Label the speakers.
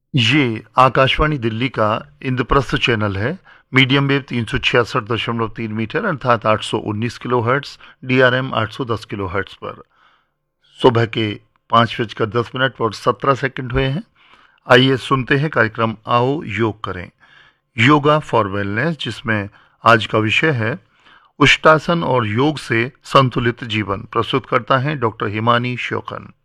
Speaker 1: ये आकाशवाणी दिल्ली का इंद्रप्रस्थ चैनल है। मीडियम वेव 366.3 मीटर अर्थात 819 किलोहर्ट्ज, डीआरएम 810 किलोहर्ट्ज पर सुबह के 5:10 और 17 सेकंड हुए हैं। आइए सुनते हैं कार्यक्रम आओ योग करें, योगा फॉर वेलनेस, जिसमें आज का विषय है उष्टासन और योग से संतुलित जीवन। प्रस्तुत करता है डॉक्टर हिमानी श्योकन।